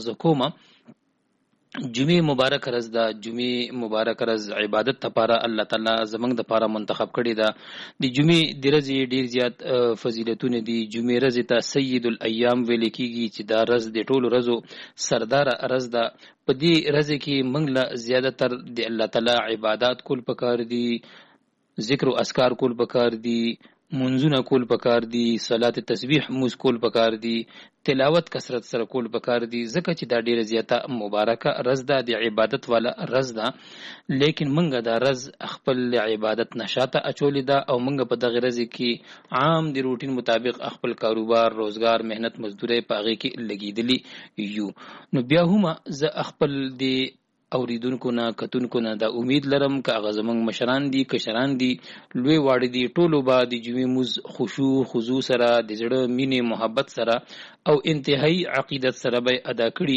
اخذ کوم. جمعه مبارک رز دا جمعه مبارک رز عبادت لپاره الله تعالی زمنګ د لپاره منتخب کړی دا. د جمعه د ورځې ډیر زیات فضیلتونه دي. جمعه ورځ ته سید الایام ویل کیږي چې دا ورځ د ټولو ورځو سردار ورځ ده. په دې ورځ کې موږ له زیاده تر د الله تعالی عبادت کول پکار دي، ذکر او اذکار کول پکار دي، منځونه کول پکار دي، صلات تسبیح موږ کول پکار دي، تلاوت کثرت سره کول پکار دي، ځکه چې دا ډیره زیاته مبارکه ورځ ده، د عبادت والا ورځ ده. لیکن موږ دا ورځ خپل عبادت نشاته اچولې ده او موږ په دغه ورځ کې عام د روټین مطابق خپل کاروبار، روزګار، مهنت، مزدوري په هغه کې لګیدلی یو. نو بیا هم زه خپل د اوریدونکو نه کتونکو نه دا امید لرم که هغه زمونږ مشران دي، کشران دي، لوی واړه دي، ټولو به د جمعې مونځ خشوع خضوع سره، د زړه مینې محبت سره او انتهایی عقیدت سره به ادا کړي.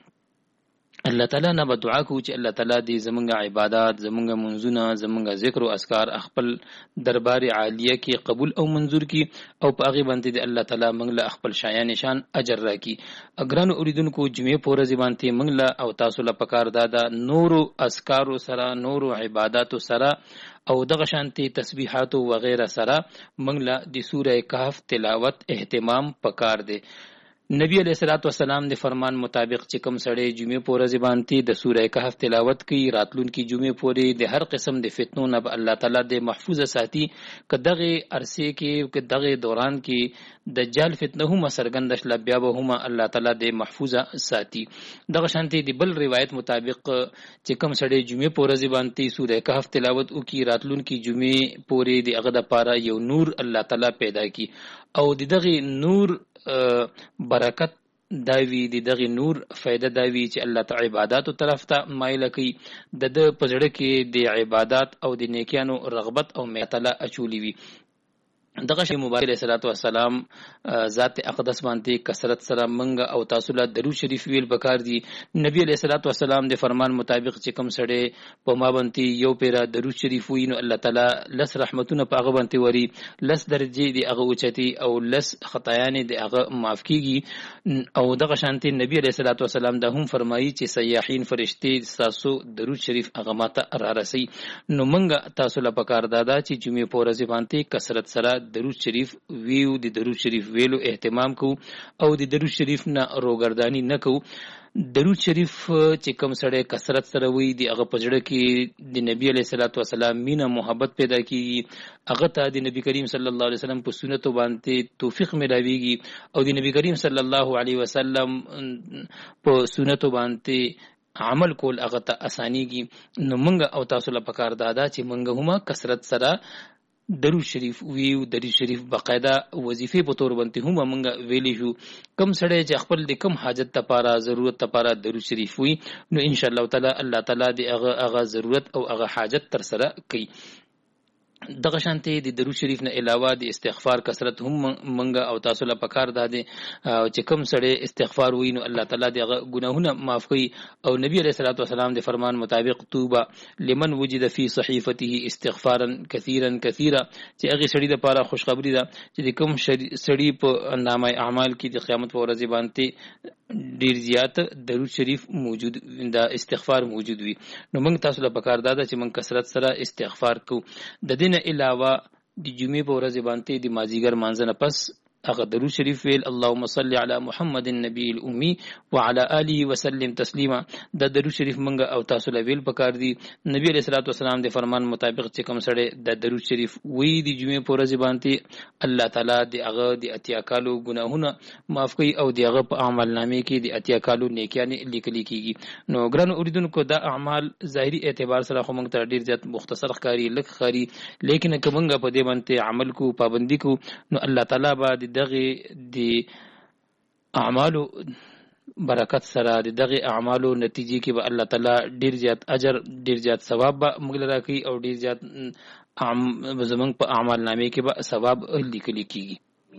الله تعالی نه به دعا کوو چې الله تعالی دې زمونږ عبادات، زمونږ منځونه، زمونږ ذکر او اذکار خپل دربار عالیه کې قبول او منظور کړي او په هغه باندې د الله تعالی موږ له خپل شایان نشان اجر راکړي. اګرانو اوریدونکو، جمعې په ورځ باندې موږ له او تاسو له پکار دادا نورو اذکارو سره، نورو عبادتو سره او دغه شانتي تسبیحات او وغیرہ سره موږ له د سوره کهف تلاوت اهتمام پکار دی. نبی علیہ الصلوۃ والسلام د فرمان مطابق چې کوم سړی جمعې په ورځ باندې د سوره کهف تلاوت کوي، راتلونکي جمعې پورې د هر قسم د فتنو نه الله تعالی د محفوظ ساتي. که دغه عرصه کې، که دغه دوران کې دجال فتنه هم سرګند شل، بیا به هم الله تعالی د محفوظ ساتي. دغه شانتي د بل روایت مطابق چې کوم سړی جمعې په ورځ باندې سوره کهف تلاوت وکي، راتلونکي جمعې پورې د هغه د پاره یو نور الله تعالی پیدا کی او دغه نور برکت داوی، دغه نور فائدہ داوی چې الله تعالی عبادت طرف ته مایل کوي، د پزړه کې د عبادت او د نیکیانو رغبت او میتله اچولی وي. دغه شی مبارک علیہ الصلوۃ والسلام ذات اقدس باندې کثرت سره منګه او تاسو له درود شریف ویل بکار دي. نبی علیہ الصلوۃ والسلام د فرمان مطابق چې کوم سړی په ما باندې یو پیرا درود شریف وینو الله تعالی لس رحمتونه په هغه باندې وري، لس درجه دی هغه اوچتي او لس خطایان دی هغه معاف کیږي. او دغه شانتي نبی علیہ الصلوۃ والسلام دا هم فرمایي چې سیاحین فرشتي تاسو درود شریف هغه ماته را رسي. نو منګه تاسو له پکار دادا چې جمعې په ورځ باندې کثرت سره درود شریف ویو، د درود شریف ویلو اهتمام کو او د درود شریف نه روګردانی نه کو. درود شریف چې کوم سړی کثرت سره وی دی هغه پجړه کې د نبی علیہ الصلوۃ والسلام مینا محبت پیدا کیږي، هغه ته د نبی کریم صلی الله علیه وسلم په سنتو باندې توفیق ملاویږي او د نبی کریم صلی الله علیه وسلم په سنتو باندې عمل کول هغه ته اسانيږي. نو منګه او تاسو له پکار دادا چې منګه هما کثرت سره درود شریف ویو. درود شریف باقاعده وظیفه په تور باندې هم موږ ویلی شو. کم سړی چې خپل د کم حاجت لپاره، ضرورت لپاره درود شریف وی، نو ان شاء الله تعالی الله تعالی د هغه ضرورت او هغه حاجت تر سره کوي. دغه شانتي د درود شریف نه علاوه د استغفار کثرت هم منګه او تاسو له پکار داده چې کوم سړی استغفار وینو الله تعالی دغه ګناهونه معاف کوي. او نبی علیہ الصلوۃ والسلام د فرمان مطابق توبه لمن وجد فی صحیفته استغفارا کثیرا کثیرا، چې هغه سړی د پاره خوشخبری ده چې د کوم سړی په نامه اعمال کې د قیامت په ورځ باندې ډیر زیات درود شریف موجود، دا استغفار موجود وي. نو موږ تاسو له پکار داده چې موږ کثرت سره استغفار کو. د دین علاوه د جمعې په ورځ باندې د مازیګر مانځنه پس هغه درود شریف ویل، اللهم صل علی محمد النبی الامی وعلى آله وسلم تسلیما. دا درود شریف منګه او تاسو له ویل پکار دي. نبی علیہ الصلوۃ والسلام د فرمان مطابق چې کوم سړی د درود شریف وی د جمعې په ورځ باندې الله تعالی د هغه د اتیا کالو ګناهونه معاف کوي او د هغه په عمل نامې کې د اتیا کالو نیکیانه لیکل کیږي. نو ګران اوریدونکو، دا اعمال ظاهري اعتبار سره خو موږ ته ډیر زیات مختصر ښکاری، لک ښکاری، لیکن که موږ په دې باندې عمل کو، پابندي کو، نو الله تعالی به دغه دی اعمالو برکت سره، دغه اعمالو نتیجې کې به الله تعالی ډیر زیات اجر، ډیر زیات ثواب به موږ لرا کوي او ډیر زیات زمونږ په اعمال نامې کې به ثواب لیکل کیږي.